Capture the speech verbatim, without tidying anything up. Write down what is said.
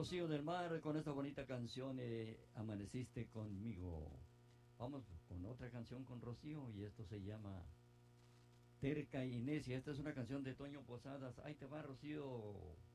Rocío del Mar con esta bonita canción, eh, Amaneciste conmigo. Vamos con otra canción con Rocío y esto se llama Terca y Necia. Esta es una canción de Toño Posadas. Ahí te va, Rocío.